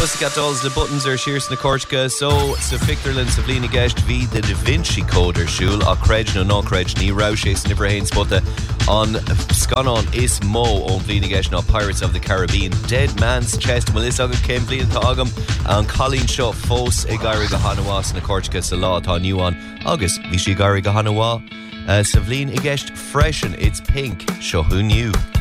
Pussycat Dolls le buttons ar sirs na Corsica so sa fictarlinn sa bblina gceist bhí the Da Vinci Code ar siúl a creid nó ná creid ní rauséis nifrahéin spotta an scanán is mó ón bblina gceist ná Pirates of the Caribbean Dead Man's Chest mal is agam céim bblina tá agam an Colleen seo fós i gairí go Hanawá na Corsica sa lá tá nniuán agus bhí si gairí go Hanawá sa bblina i gceist freshen it's pink seo who knew